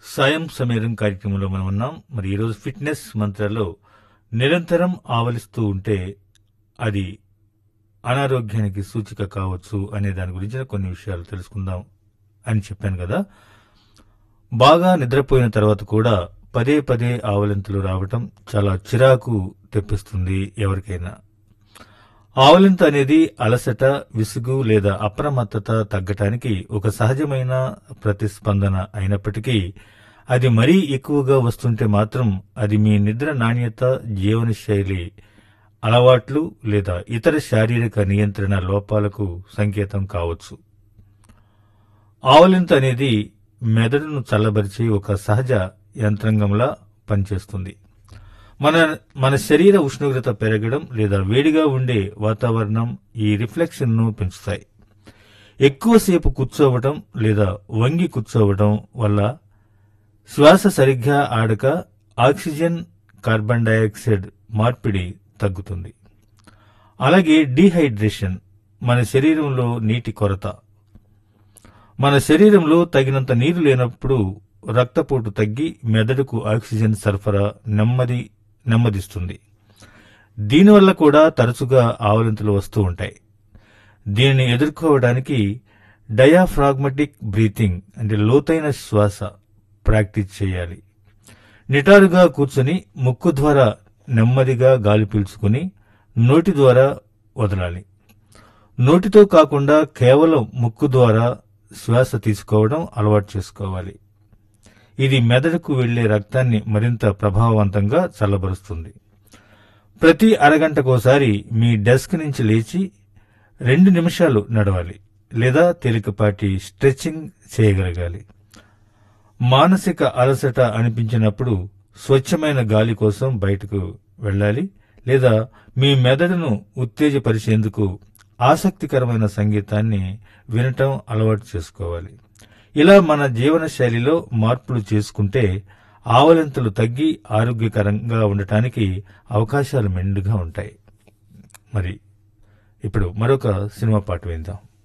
సాయం సమీరం కార్యక్రమంలో మనం ఉన్నాం. మరి ఈరోజు ఫిట్నెస్ మంత్రాల్లో నిరంతరం ఆవలిస్తూ ఉంటే అది అనారోగ్యానికి సూచిక కావచ్చు అనే దాని గురించిన కొన్ని విషయాలు తెలుసుకుందాం అని చెప్పాను కదా. బాగా నిద్రపోయిన తర్వాత కూడా పదే పదే ఆవలింతలు రావటం చాలా చిరాకు తెప్పిస్తుంది ఎవరికైనా. ఆవలింత అనేది అలసట, విసుగు లేదా అప్రమత్తత తగ్గటానికి ఒక సహజమైన ప్రతిస్పందన అయినప్పటికీ అది మరీ ఎక్కువగా వస్తుంటే మాత్రం అది మీ నిద్ర నాణ్యత, జీవనశైలి అలవాట్లు లేదా ఇతర శారీరక నియంత్రణ లోపాలకు సంకేతం కావచ్చు. ఆవలింత అనేది మెదడును చల్లబరిచే ఒక సహజ యంత్రాంగంలా పనిచేస్తుంది. మన శరీర ఉష్ణోగ్రత పెరగడం లేదా వేడిగా ఉండే వాతావరణం ఈ రిఫ్లెక్షన్ ను పెంచుతాయి. ఎక్కువసేపు కూర్చోవటం లేదా వంగి కూర్చోవటం వల్ల శ్వాస సరిగ్గా ఆడక ఆక్సిజన్, కార్బన్ డయాక్సైడ్ మార్పిడి తగ్గుతుంది. అలాగే డీహైడ్రేషన్, మన శరీరంలో నీటి కొరత. మన శరీరంలో తగినంత నీరు లేనప్పుడు రక్తపోటు తగ్గి మెదడుకు ఆక్సిజన్ సరఫరా నెమ్మదిస్తుంది. దీనివల్ల కూడా తరచుగా ఆవలింతలు వస్తూ ఉంటాయి. దీనిని ఎదుర్కోవడానికి డయాఫ్రాగ్మటిక్ బ్రీతింగ్ అంటే లోతైన శ్వాస ప్రాక్టీస్ చేయాలి. నిటారుగా కూర్చొని ముక్కు ద్వారా నెమ్మదిగా గాలి పీల్చుకుని నోటి ద్వారా వదలాలి. నోటితో కాకుండా కేవలం ముక్కు ద్వారా శ్వాస తీసుకోవడం అలవాటు చేసుకోవాలి. ఇది మెదడుకు వెళ్లే రక్తాన్ని మరింత ప్రభావవంతంగా చల్లబరుస్తుంది. ప్రతి అరగంటకోసారి మీ డెస్క్ నుంచి లేచి 2 నిమిషాలు నడవాలి లేదా తేలికపాటి స్ట్రెచ్చింగ్ చేయగలగాలి. మానసిక అలసట అనిపించినప్పుడు స్వచ్ఛమైన గాలి కోసం బయటకు వెళ్ళాలి లేదా మీ మెదడును ఉత్తేజపరిచేందుకు ఆసక్తికరమైన సంగీతాన్ని వినటం అలవాటు చేసుకోవాలి. ఇలా మన జీవన శైలిలో మార్పులు చేసుకుంటే ఆవలింతలు తగ్గి ఆరోగ్యకరంగా ఉండటానికి అవకాశాలు మెండుగా ఉంటాయి. మరి ఇప్పుడు మరొక సినిమా పాట విందాం.